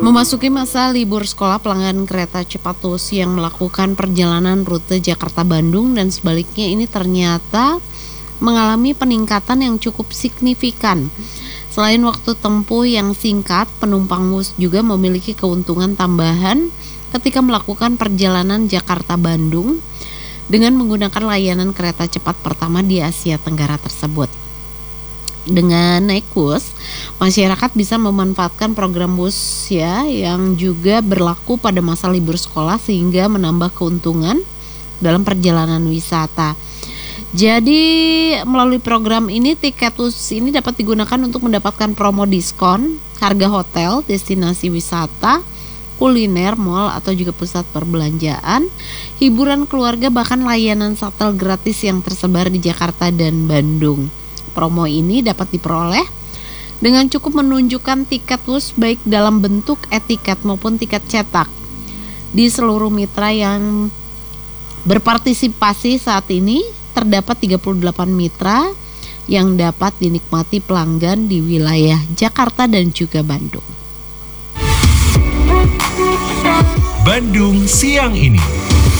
Memasuki masa libur sekolah, pelanggan kereta cepat TUS yang melakukan perjalanan rute Jakarta-Bandung dan sebaliknya ini ternyata mengalami peningkatan yang cukup signifikan. Selain waktu tempuh yang singkat, penumpang bus juga memiliki keuntungan tambahan ketika melakukan perjalanan Jakarta-Bandung dengan menggunakan layanan kereta cepat pertama di Asia Tenggara tersebut. Dengan naik bus, masyarakat bisa memanfaatkan program bus yang juga berlaku pada masa libur sekolah sehingga menambah keuntungan dalam perjalanan wisata. Jadi melalui program ini tiket bus ini dapat digunakan untuk mendapatkan promo diskon, harga hotel, destinasi wisata, kuliner, mal atau juga pusat perbelanjaan, hiburan keluarga bahkan layanan shuttle gratis yang tersebar di Jakarta dan Bandung. Promo ini dapat diperoleh dengan cukup menunjukkan tiket bus baik dalam bentuk e-tiket maupun tiket cetak di seluruh mitra yang berpartisipasi. Saat ini terdapat 38 mitra yang dapat dinikmati pelanggan di wilayah Jakarta dan juga Bandung. Bandung siang ini.